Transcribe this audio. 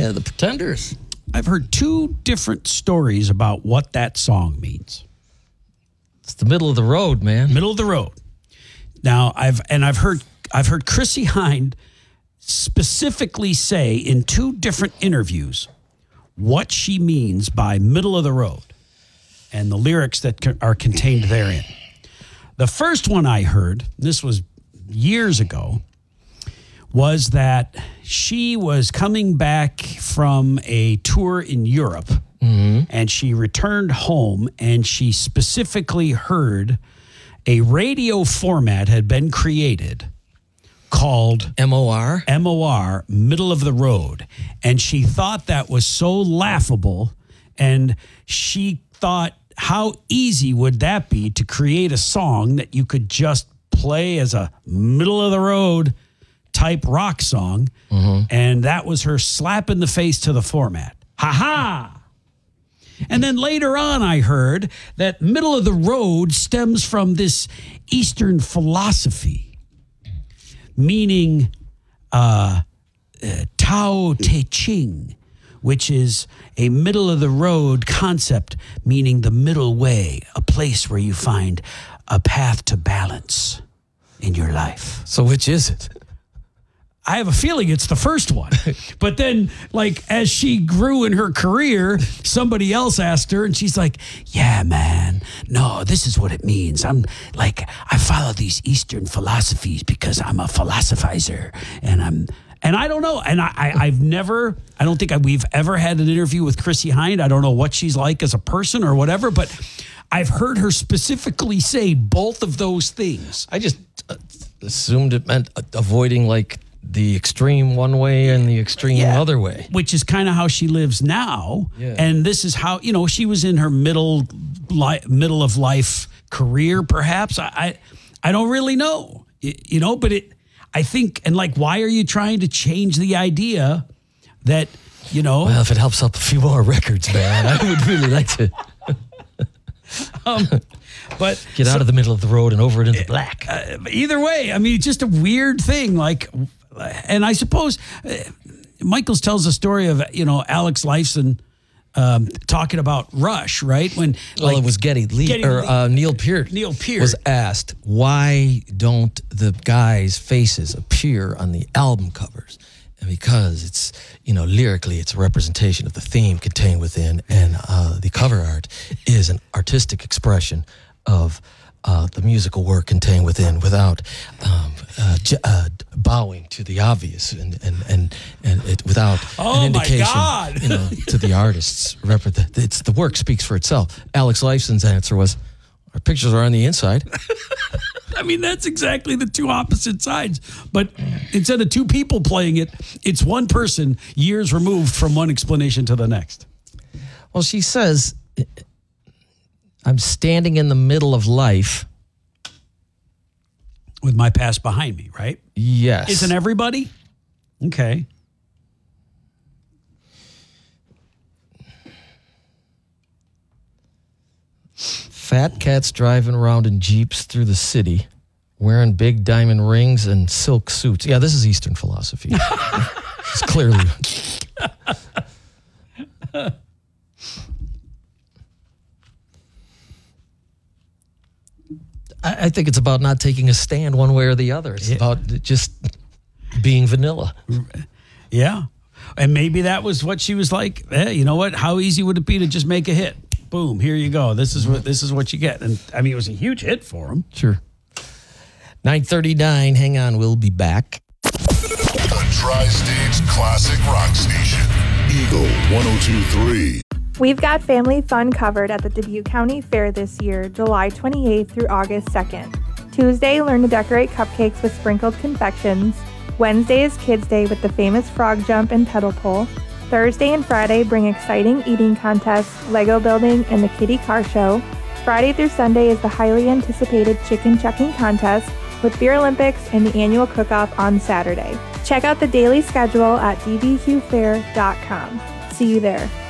Yeah, the Pretenders. I've heard two different stories about what that song means. It's the middle of the road, man. Middle of the road. Now, I've heard Chrissie Hynde specifically say in two different interviews what she means by middle of the road and the lyrics that are contained therein. The first one I heard, this was years ago, was that she was coming back from a tour in Europe, and she returned home, and she specifically heard a radio format had been created called MOR, Middle of the Road. And she thought that was so laughable, and she thought, how easy would that be to create a song that you could just play as a middle of the road type rock song? And that was her slap in the face to the format. Ha ha! And then later on, I heard that middle of the road stems from this Eastern philosophy, meaning Tao Te Ching, which is a middle of the road concept, meaning the middle way, a place where you find a path to balance in your life. So which is it? I have a feeling it's the first one. But then, like, as she grew in her career, somebody else asked her, and she's like, yeah, man, no, this is what it means. I'm like, I follow these Eastern philosophies because I'm a philosophizer, and I don't know. And I don't think we've ever had an interview with Chrissie Hynde. I don't know what she's like as a person or whatever, but I've heard her specifically say both of those things. I just assumed it meant avoiding, like, the extreme one way and the extreme other way. Which is kind of how she lives now. Yeah. And this is how, she was in her middle of life career, perhaps. I don't really know, but I think, and like, why are you trying to change the idea that, Well, if it helps up a few more records, man, I would really like to but get out of the middle of the road and over it into black. Either way, I mean, it's just a weird thing. Like, and I suppose Michaels tells a story of, Alex Lifeson talking about Rush, right? When it was Neil Peart. Neil Peart was asked, why don't the guys' faces appear on the album covers? And because it's, lyrically, it's a representation of the theme contained within, and the cover art is an artistic expression of the musical work contained within, without bowing to the obvious and it without an indication, to the artists. It's the work speaks for itself. Alex Lifeson's answer was, our pictures are on the inside. I mean, that's exactly the two opposite sides. But instead of two people playing it, it's one person years removed from one explanation to the next. Well, she says, I'm standing in the middle of life. With my past behind me, right? Yes. Isn't everybody? Okay. Fat cats driving around in Jeeps through the city, wearing big diamond rings and silk suits. Yeah, this is Eastern philosophy. It's clearly. I think it's about not taking a stand one way or the other. It's about just being vanilla. Yeah. And maybe that was what she was like. You know what? How easy would it be to just make a hit? Boom, here you go. This is what you get. And I mean, it was a huge hit for him. Sure. 9:39. Hang on, we'll be back. The Tri-State's classic rock station, Eagle 102.3. We've got family fun covered at the Dubuque County Fair this year, July 28th through August 2nd. Tuesday, learn to decorate cupcakes with sprinkled confections. Wednesday is Kids Day with the famous frog jump and pedal pull. Thursday and Friday bring exciting eating contests, Lego building, and the Kitty Car Show. Friday through Sunday is the highly anticipated chicken chucking contest with Beer Olympics and the annual cook-off on Saturday. Check out the daily schedule at dbqfair.com. See you there.